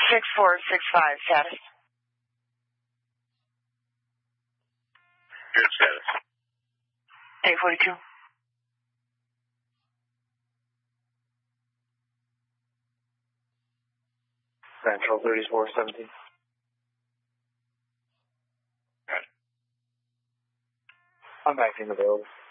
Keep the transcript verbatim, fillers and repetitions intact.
six four six five, status. Good status. eight forty-two. Central thirty-four seventeen. Good. I'm acting available.